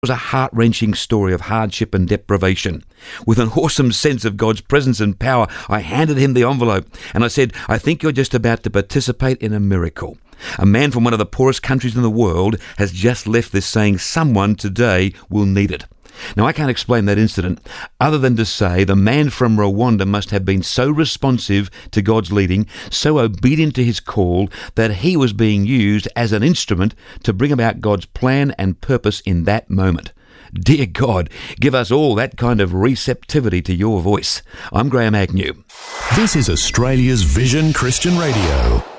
was a heart-wrenching story of hardship and deprivation. With an awesome sense of God's presence and power, I handed him the envelope and I said, "I think you're just about to participate in a miracle. A man from one of the poorest countries in the world has just left this saying someone today will need it." Now, I can't explain that incident other than to say the man from Rwanda must have been so responsive to God's leading, so obedient to his call, that he was being used as an instrument to bring about God's plan and purpose in that moment. Dear God, give us all that kind of receptivity to your voice. I'm Graham Agnew. This is Australia's Vision Christian Radio.